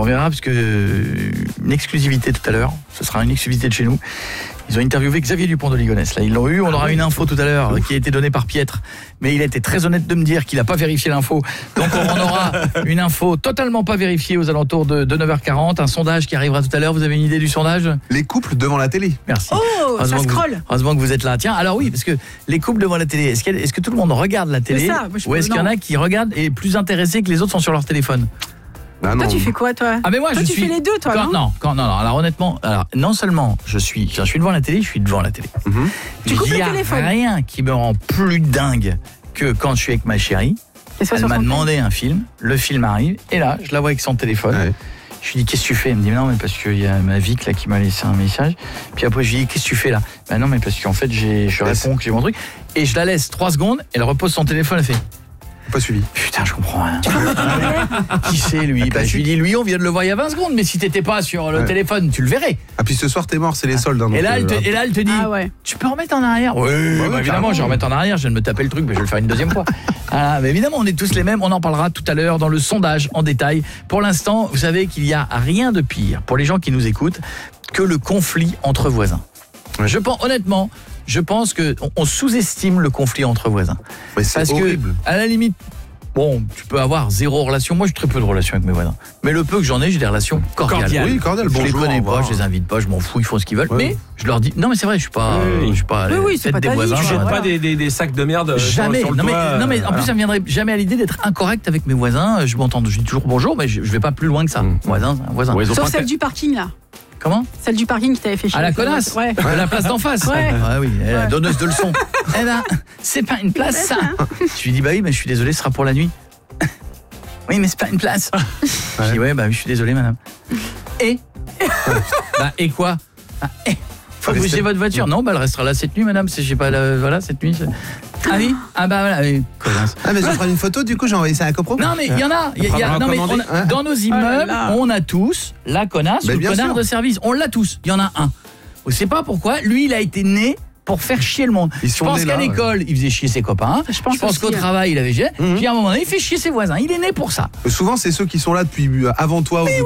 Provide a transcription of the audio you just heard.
verra, parce que une exclusivité tout à l'heure, ce sera une exclusivité de chez nous. Ils ont interviewé Xavier Dupont de Ligonnès. Là, ils l'ont eu. On aura une info tout à l'heure qui a été donnée par Pietre. Mais il a été très honnête de me dire qu'il n'a pas vérifié l'info. Donc, on aura une info totalement pas vérifiée aux alentours de 9h40. Un sondage qui arrivera tout à l'heure. Vous avez une idée du sondage ? Les couples devant la télé. Merci. Oh, ça scrolle. Heureusement que vous êtes là. Tiens, alors oui, parce que les couples devant la télé, est-ce que tout le monde regarde la télé ? C'est ça, moi, ou est-ce qu'il y en a qui regardent et plus intéressés que les autres sont sur leur téléphone ? Ah Toi, tu fais quoi, toi ? Ah mais moi, toi, tu fais les deux, toi, non, alors honnêtement, non seulement je suis devant la télé, je suis devant la télé. Tu coupes le Il y téléphone. a rien qui me rend plus dingue que quand je suis avec ma chérie. Elle m'a demandé un film, le film arrive, et là, je la vois avec son téléphone. Ouais. Je lui dis, qu'est-ce que tu fais ? Elle me dit, non, mais parce qu'il y a ma Vic là qui m'a laissé un message. Puis après, je lui dis, qu'est-ce que tu fais là ? Ben non, mais parce qu'en fait, je réponds que j'ai mon truc. Et je la laisse 3 secondes, elle repose son téléphone, elle fait... Pas suivi. Putain, je comprends rien. Qui c'est lui ? Je lui dis, lui, on vient de le voir il y a 20 secondes, mais si t'étais pas sur le téléphone, tu le verrais. Ah, puis ce soir, t'es mort, c'est les soldes. Hein, et là, elle te dit, tu peux remettre en arrière ? Oui, évidemment, je vais remettre en arrière, je viens de me taper le truc, mais je vais le faire une deuxième fois. Mais évidemment, on est tous les mêmes, on en parlera tout à l'heure dans le sondage en détail. Pour l'instant, vous savez qu'il n'y a rien de pire pour les gens qui nous écoutent que le conflit entre voisins. Je pense qu'on sous-estime le conflit entre voisins. Mais c'est parce horrible. Que, à la limite, bon, tu peux avoir 0 relation. Moi, j'ai très peu de relations avec mes voisins. Mais le peu que j'en ai, j'ai des relations cordiales. Oui, cordiales. Je les connais pas, je les invite pas, je m'en fous, ils font ce qu'ils veulent. Mais je leur dis, non mais c'est vrai, je suis pas c'est pas des ta voisins. vie, Tu jettes pas des sacs de merde jamais. sur le Non toit, mais en plus, ça me viendrait jamais à l'idée d'être incorrect avec mes voisins. Je m'entends, je dis toujours bonjour, mais je vais pas plus loin que ça. Voisin, c'est un voisin. Ouais, sauf celle du parking, là. Comment ? Celle du parking qui t'avait fait chier. À la connasse, ouais. À la place d'en face. Ouais. Ah oui, elle est la donneuse de leçons. Eh ben, c'est pas une place, ça. Je lui dis, bah oui, mais je suis désolé, ce sera pour la nuit. Oui, mais c'est pas une place. Je dis, ouais, bah oui, je suis désolé, madame. Et et quoi ? Faut que vous ayez votre voiture. Non, elle restera là cette nuit, madame. Je sais pas, voilà, cette nuit. Ah oui ? Ah bah voilà, connasse. Ah, mais je vais prendre une photo, du coup, j'ai envoyé ça à la copro. Non, mais il y en a. Non, mais dans nos immeubles, on a tous la connasse ou le connard de service. On l'a tous. Il y en a un. On sait pas pourquoi. Lui, il a été né pour faire chier le monde. Je pense qu'à l'école, il faisait chier ses copains. Je pense qu'au travail, il avait chier. Puis à un moment donné, il fait chier ses voisins. Il est né pour ça. Souvent, c'est ceux qui sont là depuis avant toi. Mais